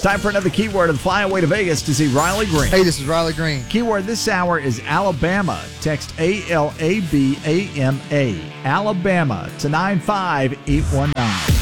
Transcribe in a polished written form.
Time for another keyword and fly away to Vegas to see Riley Green. Hey, this is Riley Green. Keyword this hour is Alabama. Text ALABAMA. Alabama to 95819.